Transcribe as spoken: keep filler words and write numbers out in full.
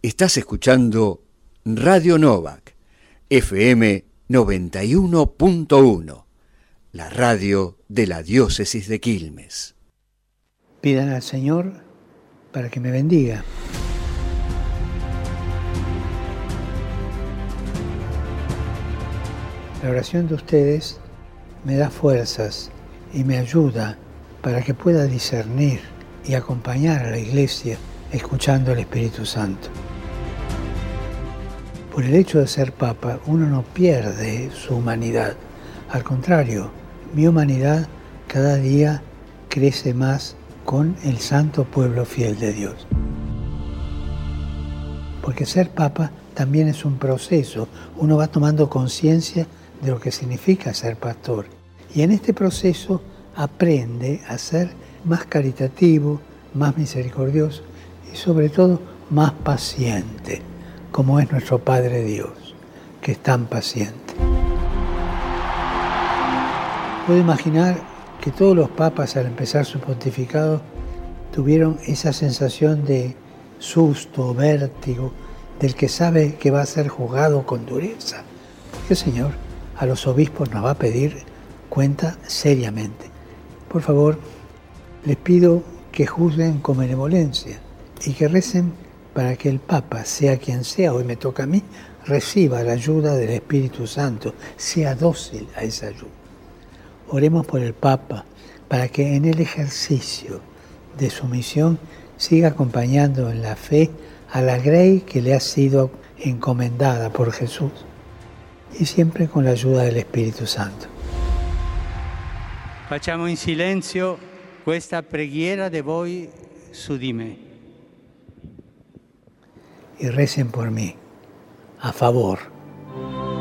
Estás escuchando Radio Novak, F M noventa y uno punto uno, la radio de la diócesis de Quilmes. Pidan al Señor para que me bendiga. La oración de ustedes me da fuerzas y me ayuda para que pueda discernir y acompañar a la Iglesia escuchando al Espíritu Santo. Por el hecho de ser Papa, uno no pierde su humanidad. Al contrario, mi humanidad cada día crece más con el santo pueblo fiel de Dios. Porque ser Papa también es un proceso. Uno va tomando conciencia de lo que significa ser pastor. Y en este proceso aprende a ser más caritativo, más misericordioso y sobre todo más paciente, como es nuestro Padre Dios, que es tan paciente. Puedo imaginar que todos los papas al empezar su pontificado tuvieron esa sensación de susto, vértigo, del que sabe que va a ser juzgado con dureza. Porque el Señor a los obispos nos va a pedir cuenta seriamente. Por favor, les pido que juzguen con benevolencia y que recen para que el Papa, sea quien sea, hoy me toca a mí, reciba la ayuda del Espíritu Santo, sea dócil a esa ayuda. Oremos por el Papa, para que en el ejercicio de su misión siga acompañando en la fe a la grey que le ha sido encomendada por Jesús, y siempre con la ayuda del Espíritu Santo. Facciamo in silenzio questa preghiera de voi su di me. Y recen por mí, a favor